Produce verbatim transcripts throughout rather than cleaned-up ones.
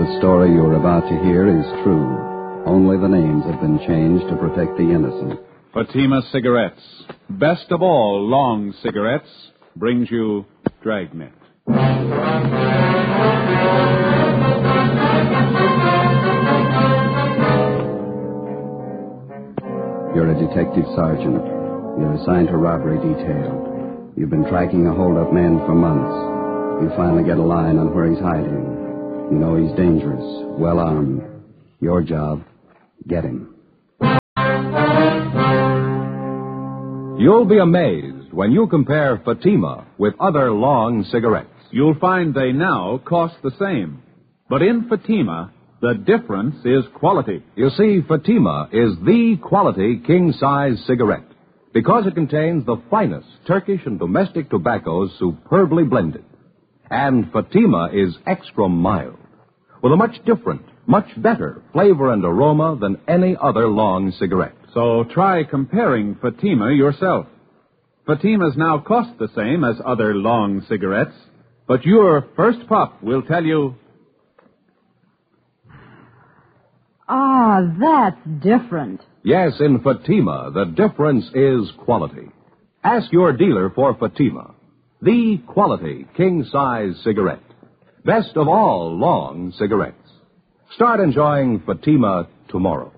The story you're about to hear is true. Only the names have been changed to protect the innocent. Fatima Cigarettes, best of all long cigarettes, brings you Dragnet. You're a detective sergeant. You're assigned to robbery detail. You've been tracking a hold-up man for months. You finally get a line on where he's hiding. You know he's dangerous, well-armed. Your job, get him. You'll be amazed when you compare Fatima with other long cigarettes. You'll find they now cost the same. But in Fatima, the difference is quality. You see, Fatima is the quality king-size cigarette because it contains the finest Turkish and domestic tobaccos superbly blended. And Fatima is extra mild, with a much different, much better flavor and aroma than any other long cigarette. So try comparing Fatima yourself. Fatimas now cost the same as other long cigarettes, but your first puff will tell you... Ah, that's different. Yes, in Fatima, the difference is quality. Ask your dealer for Fatima, the quality king-size cigarette. Best of all long cigarettes. Start enjoying Fatima tomorrow.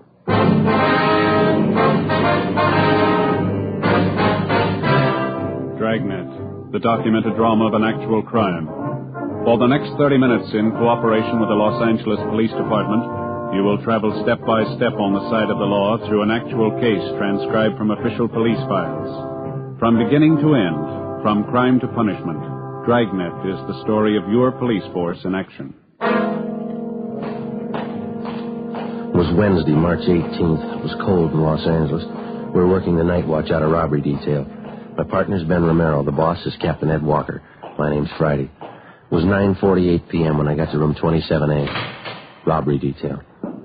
Dragnet, the documented drama of an actual crime. For the next thirty minutes, in cooperation with the Los Angeles Police Department, you will travel step by step on the side of the law through an actual case transcribed from official police files. From beginning to end, from crime to punishment, Dragnet is the story of your police force in action. It was Wednesday, March eighteenth. It was cold in Los Angeles. We were working the night watch out of robbery detail. My partner's Ben Romero. The boss is Captain Ed Walker. My name's Friday. It was nine forty-eight p.m. when I got to room twenty-seven A. Robbery detail.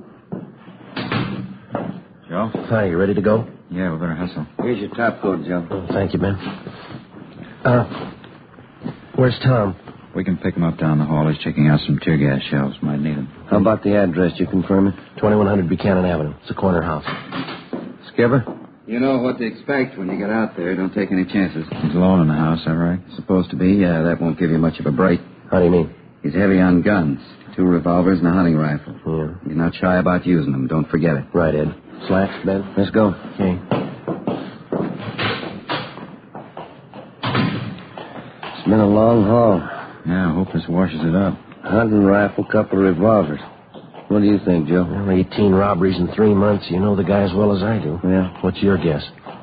Joe? Hi, you ready to go? Yeah, we better hustle. Here's your top coat, Joe. Oh, thank you, Ben. Uh, where's Tom? We can pick him up down the hall. He's checking out some tear gas shells. Might need them. How about the address? You confirm it? twenty-one hundred Buchanan Avenue. It's a corner house. Skipper? You know what to expect when you get out there. Don't take any chances. He's alone in the house, all right? Supposed to be. Yeah, that won't give you much of a break. How do you mean? He's heavy on guns. Two revolvers and a hunting rifle. Yeah. He's not shy about using them. Don't forget it. Right, Ed. Slacks, Ben? Let's go. Okay. It's been a long haul. Yeah, I hope this washes it up. Hunting rifle, couple of revolvers. What do you think, Joe? Well, eighteen robberies in three months. You know the guy as well as I do. Yeah. What's your guess?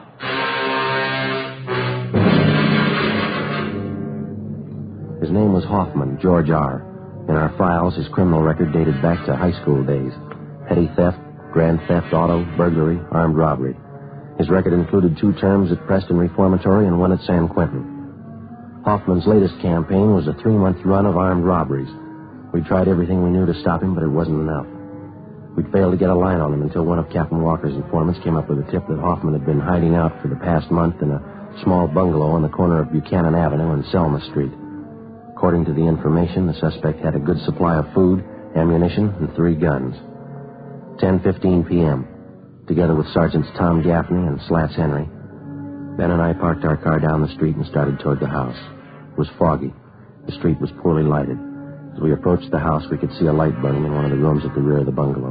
His name was Hoffman, George R. In our files, his criminal record dated back to high school days. Petty theft, grand theft auto, burglary, armed robbery. His record included two terms at Preston Reformatory and one at San Quentin. Hoffman's latest campaign was a three-month run of armed robberies. We tried everything we knew to stop him, but it wasn't enough. We'd failed to get a line on him until one of Captain Walker's informants came up with a tip that Hoffman had been hiding out for the past month in a small bungalow on the corner of Buchanan Avenue and Selma Street. According to the information, the suspect had a good supply of food, ammunition, and three guns. ten fifteen p.m., together with Sergeants Tom Gaffney and Slats Henry, Ben and I parked our car down the street and started toward the house. It was foggy. The street was poorly lighted. As we approached the house, we could see a light burning in one of the rooms at the rear of the bungalow.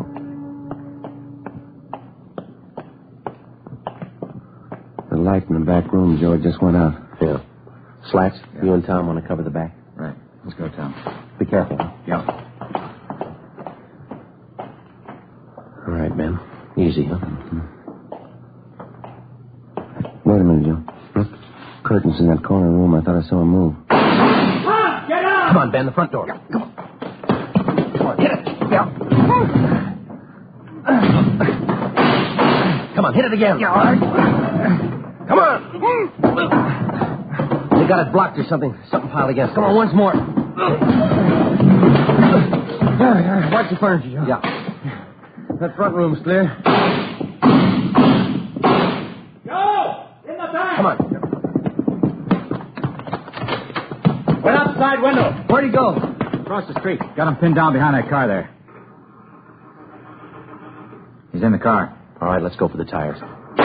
The light in the back room, Joe, just went out. Yeah. Slats, Yeah. you and Tom want to cover the back? Right. Let's go, Tom. Be careful. Yeah. All right, Ben. Easy, huh? Mm-hmm. Wait a minute, Joe. Huh? Curtains in that corner room. I thought I saw him move. Tom, get out! Come on, Ben, the front door. Yeah, come on. Come on, hit it. Yeah. Come on, hit it again. Yeah, all right. Come on. They got it blocked or something. Something piled against. Come on, once more. Watch the furniture, Joe. Yeah. That front room's clear. Joe! In the back! Come on. Went outside window. Where'd he go? Across the street. Got him pinned down behind that car there. He's in the car. All right, let's go for the tires.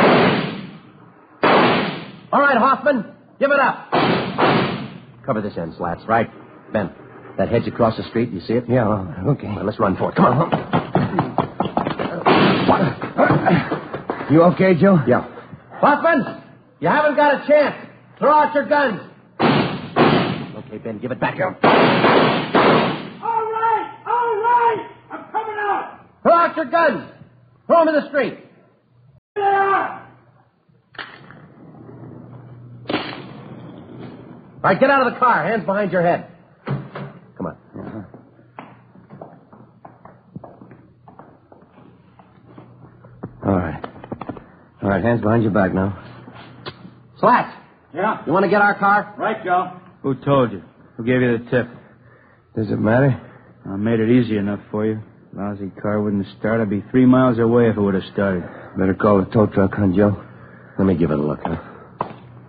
All right, Hoffman, give it up. Cover this end, Slats. Right. Ben, that hedge across the street, you see it? Yeah, okay. All right, let's run for it. Come on. You okay, Joe? Yeah. Hoffman, you haven't got a chance. Throw out your guns. Okay, Ben, give it back here. All right, all right. I'm coming out. Throw out your guns. Throw them in the street. There they are. All right, get out of the car. Hands behind your head. Come on. Uh-huh. All right. All right, hands behind your back now. Slats, Yeah? you want to get our car? Right, Joe. Who told you? Who gave you the tip? Does it matter? I made it easy enough for you. Lousy car wouldn't have started. I'd be three miles away if it would have started. Better call the tow truck, huh, Joe? Let me give it a look, huh?